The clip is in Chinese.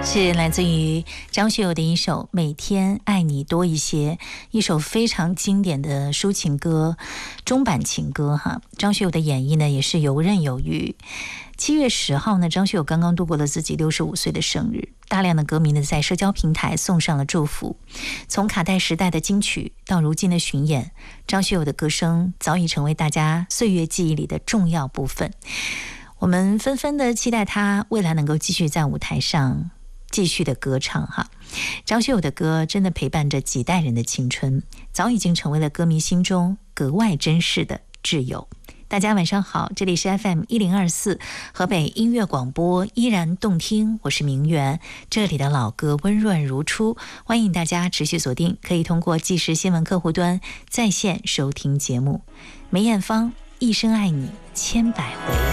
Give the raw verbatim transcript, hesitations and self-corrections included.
是来自于张学友的一首《每天爱你多一些》，一首非常经典的抒情歌，中版情歌哈。张学友的演绎呢也是游刃有余。七月十号呢，张学友刚刚度过了自己六十五岁的生日，大量的歌迷呢在社交平台送上了祝福。从卡带时代的金曲到如今的巡演，张学友的歌声早已成为大家岁月记忆里的重要部分。我们纷纷的期待他未来能够继续在舞台上继续的歌唱哈。张学友的歌真的陪伴着几代人的青春，早已经成为了歌迷心中格外珍视的挚友。大家晚上好，这里是 F M 一零二四 河北音乐广播，依然动听，我是明媛，这里的老歌温润如初，欢迎大家持续锁定，可以通过即时新闻客户端在线收听节目。梅艳芳，一生爱你千百回。